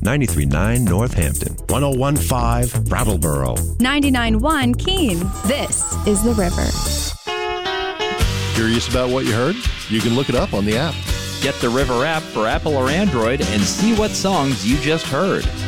93.9 Northampton. 101.5 Brattleboro. 99.1 Keene. This is The River. Curious about what you heard? You can look it up on the app. Get the River app for Apple or Android and see what songs you just heard.